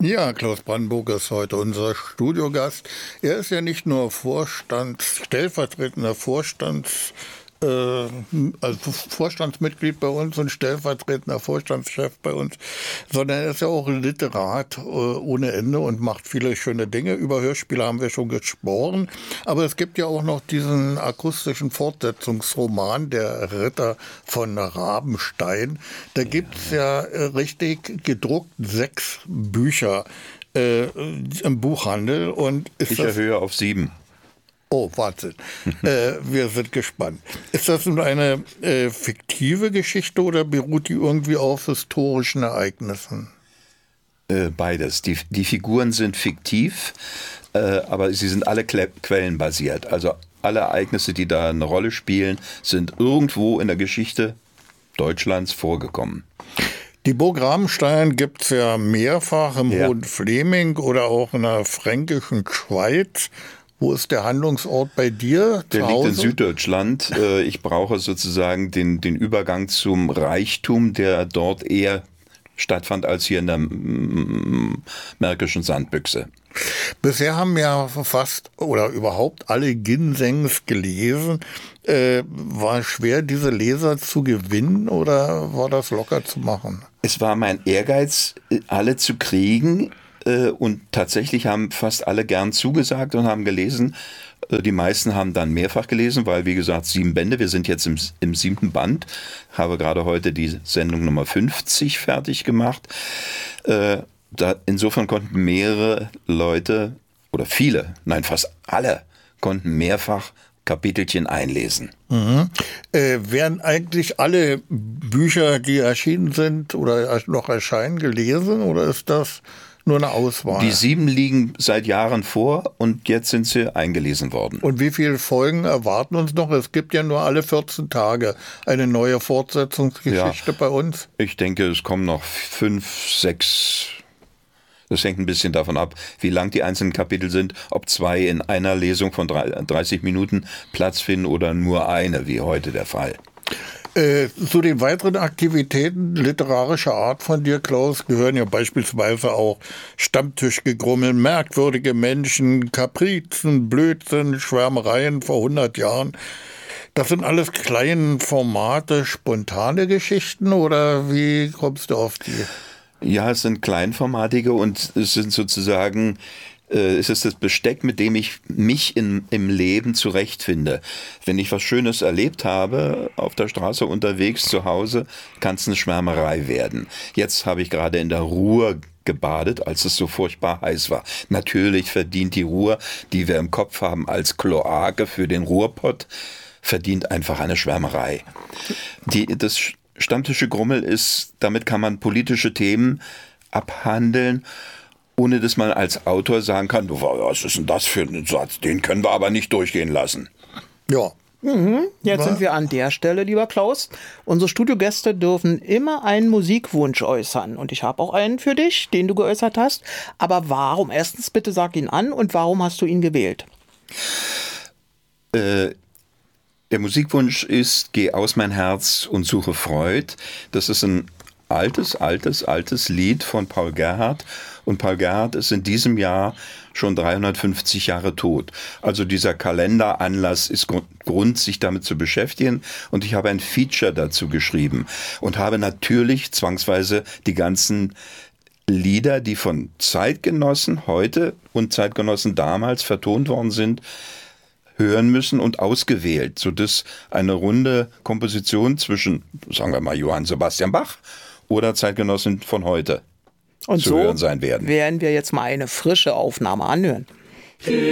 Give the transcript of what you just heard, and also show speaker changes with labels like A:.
A: Ja, Klaus Brandenburg ist heute unser Studiogast. Er ist ja nicht nur stellvertretender also Vorstandsmitglied bei uns und stellvertretender Vorstandschef bei uns, sondern er ist ja auch Literat ohne Ende und macht viele schöne Dinge. Über Hörspiele haben wir schon gesprochen, aber es gibt ja auch noch diesen akustischen Fortsetzungsroman, Der Ritter von Rabenstein. Da gibt's ja richtig gedruckt 6 Bücher im Buchhandel. Und
B: ich erhöhe auf 7.
A: Oh, Wahnsinn. Wir sind gespannt. Ist das nun eine fiktive Geschichte oder beruht die irgendwie auf historischen Ereignissen?
B: Beides. Die Figuren sind fiktiv, aber sie sind alle quellenbasiert. Also alle Ereignisse, die da eine Rolle spielen, sind irgendwo in der Geschichte Deutschlands vorgekommen.
A: Die Burg Rabenstein gibt es ja mehrfach im Hohen Fleming oder auch in der fränkischen Schweiz. Wo ist der Handlungsort bei dir?
B: Der liegt in Süddeutschland. Ich brauche sozusagen den Übergang zum Reichtum, der dort eher stattfand als hier in der märkischen Sandbüchse.
A: Bisher haben ja fast oder überhaupt alle Ginsengs gelesen. War es schwer, diese Leser zu gewinnen oder war das locker zu machen?
B: Es war mein Ehrgeiz, alle zu kriegen. Und tatsächlich haben fast alle gern zugesagt und haben gelesen. Die meisten haben dann mehrfach gelesen, weil, wie gesagt, 7 Bände. Wir sind jetzt im 7. Band. Habe gerade heute die Sendung Nummer 50 fertig gemacht. Insofern konnten mehrere Leute, oder viele, nein, fast alle, konnten mehrfach Kapitelchen einlesen.
A: Mhm. Werden eigentlich alle Bücher, die erschienen sind oder noch erscheinen, gelesen oder ist das nur eine Auswahl?
B: Die 7 liegen seit Jahren vor und jetzt sind sie eingelesen worden.
A: Und wie viele Folgen erwarten uns noch? Es gibt ja nur alle 14 Tage eine neue Fortsetzungsgeschichte bei uns.
B: Ich denke, es kommen noch 5, 6. Das hängt ein bisschen davon ab, wie lang die einzelnen Kapitel sind, ob 2 in einer Lesung von 30 Minuten Platz finden oder nur eine, wie heute der Fall.
A: Zu den weiteren Aktivitäten literarischer Art von dir, Klaus, gehören ja beispielsweise auch Stammtischgegrummel, merkwürdige Menschen, Kaprizen, Blödsinn, Schwärmereien vor 100 Jahren. Das sind alles kleine Formate, spontane Geschichten oder wie kommst du auf die?
B: Ja, es sind kleinformatige und es sind sozusagen... Es ist das Besteck, mit dem ich mich im Leben zurechtfinde. Wenn ich was Schönes erlebt habe, auf der Straße unterwegs, zu Hause, kann es eine Schwärmerei werden. Jetzt habe ich gerade in der Ruhr gebadet, als es so furchtbar heiß war. Natürlich verdient die Ruhr, die wir im Kopf haben als Kloake für den Ruhrpott, verdient einfach eine Schwärmerei. Das Stammtischgegrummel ist, damit kann man politische Themen abhandeln, ohne dass man als Autor sagen kann, was ist denn das für ein Satz, den können wir aber nicht durchgehen lassen.
A: Ja.
C: Jetzt sind wir an der Stelle, lieber Klaus. Unsere Studiogäste dürfen immer einen Musikwunsch äußern. Und ich habe auch einen für dich, den du geäußert hast. Aber warum? Erstens, bitte sag ihn an und warum hast du ihn gewählt?
B: Der Musikwunsch ist Geh aus mein Herz und suche Freud. Das ist ein altes Lied von Paul Gerhardt. Und Paul Gerhardt ist in diesem Jahr schon 350 Jahre tot. Also dieser Kalenderanlass ist Grund, sich damit zu beschäftigen. Und ich habe ein Feature dazu geschrieben und habe natürlich zwangsweise die ganzen Lieder, die von Zeitgenossen heute und Zeitgenossen damals vertont worden sind, hören müssen und ausgewählt, sodass eine runde Komposition zwischen, sagen wir mal, Johann Sebastian Bach oder Zeitgenossen von heute
C: und
B: zu
C: so
B: hören sein werden.
C: Werden wir jetzt mal eine frische Aufnahme anhören.